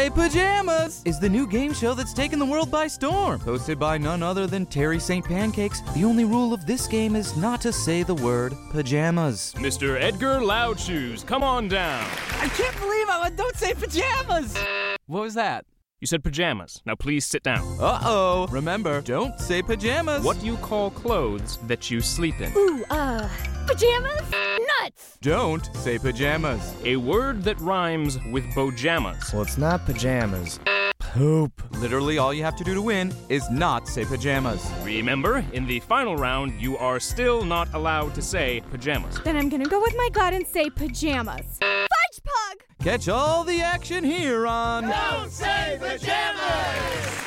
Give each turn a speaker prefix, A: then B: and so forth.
A: Say Pajamas is the new game show that's taken the world by storm. Hosted by none other than Terry St. Pancakes, the only rule of this game is not to say the word pajamas.
B: Mr. Edgar Loudshoes, come on down.
C: I can't believe I don't say pajamas!
D: What was that?
B: You said pajamas. Now please sit down.
A: Uh-oh. Remember, don't say pajamas.
B: What do you call clothes that you sleep in?
E: Ooh, pajamas? Nuts!
A: Don't say pajamas.
B: A word that rhymes with bojamas.
C: Well, it's not pajamas.
A: Poop. Literally all you have to do to win is not say pajamas.
B: Remember, in the final round, you are still not allowed to say pajamas.
E: Then I'm gonna go with my gut and say pajamas. Fudge Pug!
A: Catch all the action here on
F: Don't Say Pajamas!